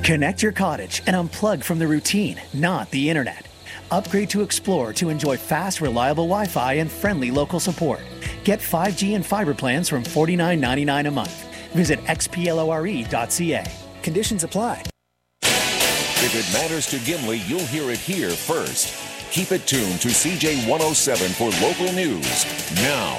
Connect your cottage and unplug from the routine, not the internet. Upgrade to Explore to enjoy fast, reliable Wi-Fi and friendly local support. Get 5G and fiber plans from $49.99 a month. Visit xplore.ca. Conditions apply. If it matters to Gimli, you'll hear it here first. Keep it tuned to CJ 107 for local news. Now,